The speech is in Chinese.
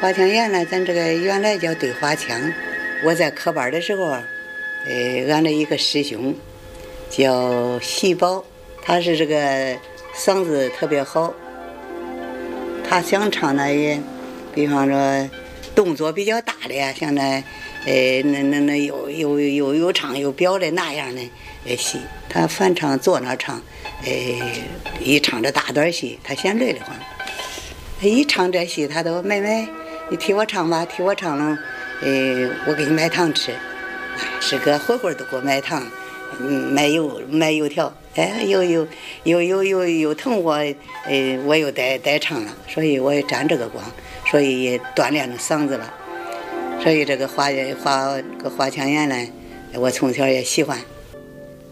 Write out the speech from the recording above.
花腔演呢，咱这个原来叫对花腔。我在科班的时候，俺的一个师兄叫喜宝，他是这个嗓子特别好，他想唱那也，比方说动作比较大的呀，像那又唱又表的那样的戏，他反唱坐那唱，一唱这大段戏，他嫌累得慌。一唱这戏，他都妹妹，你替我唱吧，替我唱了，我给你买糖吃。师哥会会都给我买糖，买油条，又疼我，我又带唱了，所以我也沾这个光，所以也锻炼了嗓子了。所以这个花腔演呢，我从小也喜欢。